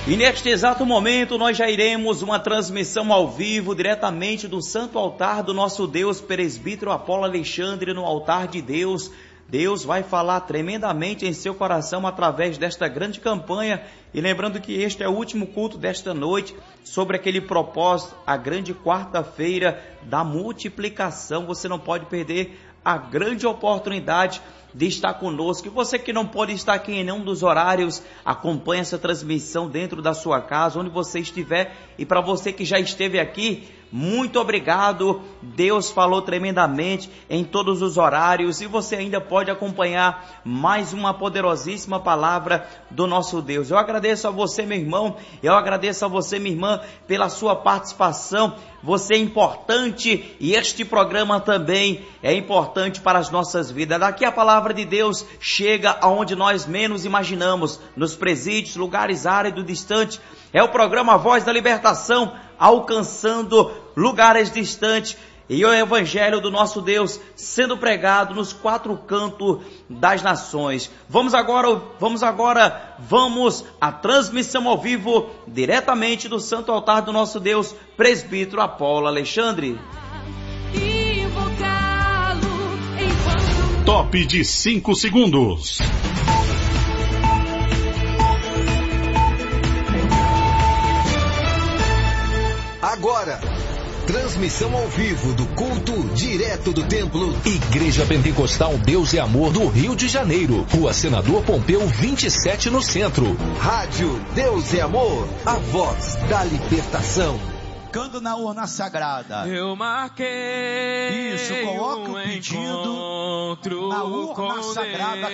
E neste exato momento nós já iremos uma transmissão ao vivo diretamente do Santo Altar do nosso Deus, Presbítero Apolo Alexandre, no altar de Deus. Deus vai falar tremendamente em seu coração através desta grande campanha. E lembrando que este é o último culto desta noite, sobre aquele propósito, a grande quarta-feira da multiplicação. Você não pode perder a grande oportunidade de estar conosco. E você que não pode estar aqui em nenhum dos horários, acompanhe essa transmissão dentro da sua casa, onde você estiver. E para você que já esteve aqui, muito obrigado. Deus falou tremendamente em todos os horários e você ainda pode acompanhar mais uma poderosíssima palavra do nosso Deus. Eu agradeço a você, meu irmão, eu agradeço a você, minha irmã, pela sua participação. Você é importante e este programa também é importante para as nossas vidas. Daqui a palavra de Deus chega aonde nós menos imaginamos, nos presídios, lugares áridos, distantes. É o programa Voz da Libertação, alcançando lugares distantes, e o evangelho do nosso Deus sendo pregado nos quatro cantos das nações. Vamos à transmissão ao vivo, diretamente do Santo Altar do nosso Deus, Presbítero Apolo Alexandre. Top de 5 segundos. Agora, transmissão ao vivo do culto direto do templo Igreja Pentecostal Deus é Amor do Rio de Janeiro, Rua Senador Pompeu 27 no centro. Rádio Deus é Amor, a voz da libertação. Tocando na urna sagrada. Eu marquei. Isso, coloca o pedido na urna sagrada.